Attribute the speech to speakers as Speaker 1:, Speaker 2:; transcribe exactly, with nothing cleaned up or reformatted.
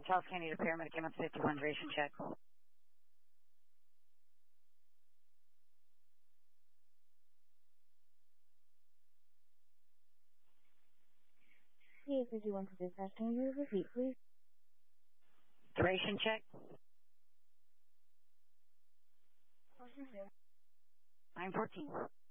Speaker 1: Charles County to paramedic, M S fifty-one, duration check.
Speaker 2: P A fifty-one to dispatch, can you repeat, please?
Speaker 1: Duration check. nine fourteen.